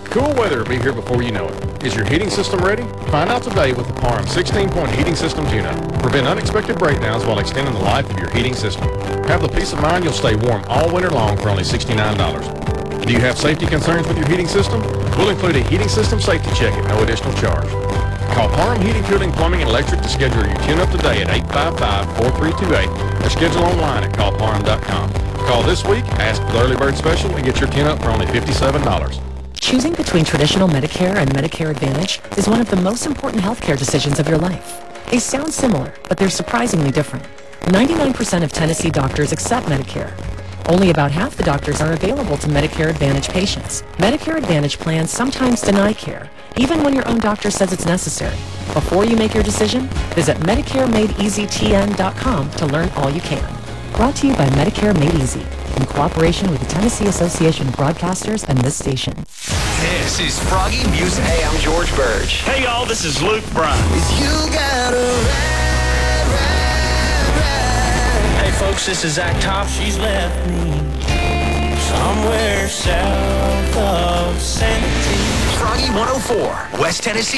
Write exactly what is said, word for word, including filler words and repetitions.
Cool weather will be here before you know it. Is your heating system ready? Find out today with the Parham sixteen-point heating system tune-up. Prevent unexpected breakdowns while extending the life of your heating system. Have the peace of mind you'll stay warm all winter long for only sixty-nine dollars. Do you have safety concerns with your heating system? We'll include a heating system safety check at no additional charge. Call Parham Heating, Cooling, Plumbing, and Electric to schedule your tune-up today at eight five five, four three two eight or schedule online at call parham dot com. Call this week, ask for the early bird special, and get your tune-up for only fifty-seven dollars. Choosing between traditional Medicare and Medicare Advantage is one of the most important healthcare decisions of your life. They sound similar, but they're surprisingly different. ninety-nine percent of Tennessee doctors accept Medicare. Only about half the doctors are available to Medicare Advantage patients. Medicare Advantage plans sometimes deny care, even when your own doctor says it's necessary. Before you make your decision, visit Medicare Made Easy T N dot com to learn all you can. Brought to you by Medicare Made Easy, in cooperation with the Tennessee Association of Broadcasters and this station. This is Froggy Music. Hey, I'm George Burge. Hey, y'all, this is Luke Bryan. You gotta ride, ride, ride. Hey, folks, this is Zach Top. She's left me somewhere south of Santee. Froggy one oh four, West Tennessee.